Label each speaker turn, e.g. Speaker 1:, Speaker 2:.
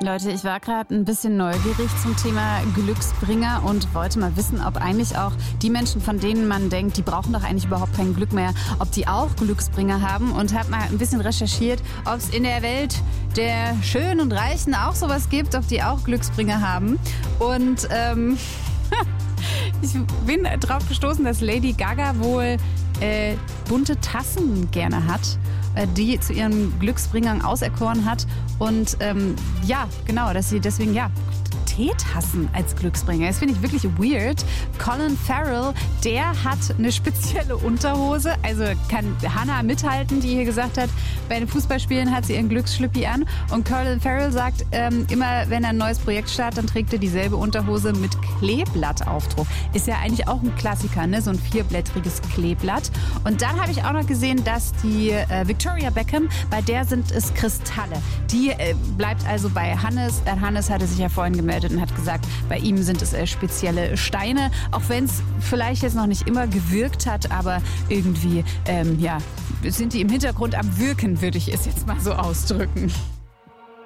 Speaker 1: Leute, ich war gerade ein bisschen neugierig zum Thema Glücksbringer und wollte mal wissen, ob eigentlich auch die Menschen, von denen man denkt, die brauchen doch eigentlich überhaupt kein Glück mehr, ob die auch Glücksbringer haben, und habe mal ein bisschen recherchiert, ob es in der Welt der Schönen und Reichen auch sowas gibt, ob die auch Glücksbringer haben. Und ich bin drauf gestoßen, dass Lady Gaga wohl bunte Tassen gerne hat, die zu ihren Glücksbringern auserkoren hat. Und ja, genau, dass sie deswegen, Teetassen als Glücksbringer. Das finde ich wirklich weird. Colin Farrell, der hat eine spezielle Unterhose. Also kann Hannah mithalten, die hier gesagt hat, bei den Fußballspielen hat sie ihren Glücksschlüppi an. Und Colin Farrell sagt, immer wenn er ein neues Projekt startet, dann trägt er dieselbe Unterhose mit Kleeblattaufdruck. Ist ja eigentlich auch ein Klassiker, ne? So ein 4-blättriges Kleeblatt. Und dann habe ich auch noch gesehen, dass die Victoria Beckham, bei der sind es Kristalle. Die bleibt also bei Hannes. Hannes hatte sich ja vorhin gemeldet und hat gesagt, bei ihm sind es spezielle Steine, auch wenn es vielleicht jetzt noch nicht immer gewirkt hat, aber irgendwie sind die im Hintergrund am Wirken, würde ich es jetzt mal so ausdrücken.